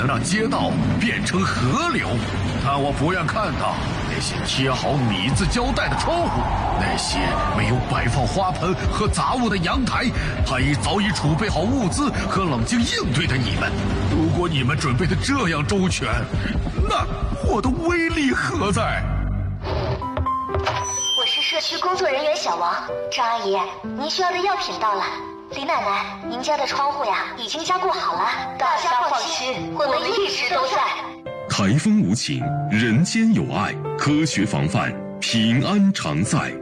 能让街道变成河流，但我不愿看到那些贴好米字胶带的窗户，那些没有摆放花盆和杂物的阳台，还已早已储备好物资和冷静应对的你们。如果你们准备的这样周全，那我的威力何在？ 我是社区工作人员小王。张阿姨，您需要的药品到了。李奶奶，您家的窗户呀已经加固好了，大家放心，我们一直都在。 台风无情，人间有爱，科学防范，平安常在。